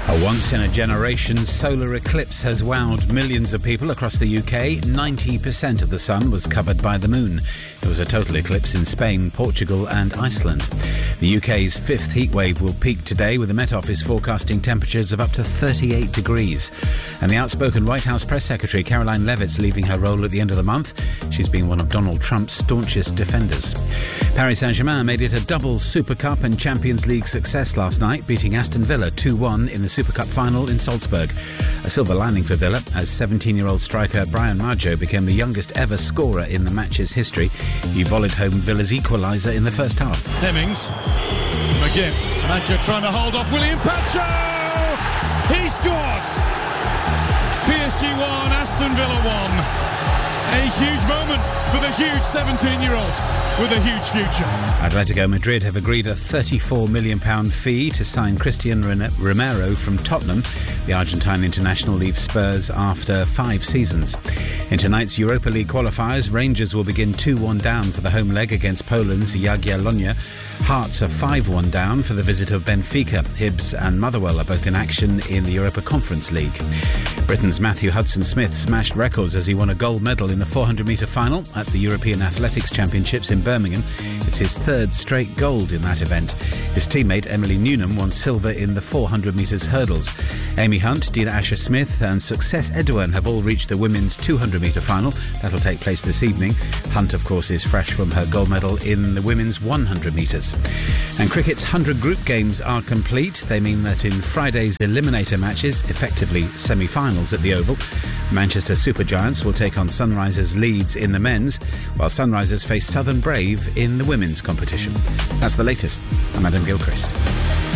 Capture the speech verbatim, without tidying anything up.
A once-in-a-generation solar eclipse has wowed millions of people across the U K. ninety percent of the sun was covered by the moon. It was a total eclipse in Spain, Portugal and Iceland. The U K's fifth heatwave will peak today, with the Met Office forecasting temperatures of up to thirty-eight degrees. And the outspoken White House Press Secretary Caroline Leavitt's leaving her role at the end of the month. She's been one of Donald Trump's staunchest defenders. Paris Saint-Germain made it a double Super Cup and Champions League success last night, beating Aston Villa two one in the Super Cup final in Salzburg. A silver lining for Villa, as seventeen-year-old striker Brian Maggio became the youngest ever scorer in the match's history. He volleyed home Villa's equaliser in the first half. Hemmings, McGinn, Maggio trying to hold off William Pacho! He scores! P S G one, Aston Villa one. A huge moment for the huge seventeen-year-old with a huge future. Atletico Madrid have agreed a thirty-four million pounds fee to sign Christian Romero from Tottenham. The Argentine international leaves Spurs after five seasons. In tonight's Europa League qualifiers, Rangers will begin two one down for the home leg against Poland's Jagiellonia. Hearts are five one down for the visit of Benfica. Hibs and Motherwell are both in action in the Europa Conference League. Britain's Matthew Hudson-Smith smashed records as he won a gold medal in the four hundred metre final at the European Athletics Championships in Birmingham. It's his third straight gold in that event. His teammate Emily Newnham won silver in the four hundred metres hurdles. Amy Hunt, Dina Asher-Smith and Success Edouin have all reached the women's two hundred metre final. That'll take place this evening. Hunt, of course, is fresh from her gold medal in the women's one hundred metres. And cricket's one hundred group games are complete. They mean that in Friday's eliminator matches, effectively semi-finals at the Oval, Manchester Supergiants will take on Sunrisers Leeds in the men's, while Sunrisers face Southern Brave in the women's competition. That's the latest. I'm Adam Gilchrist.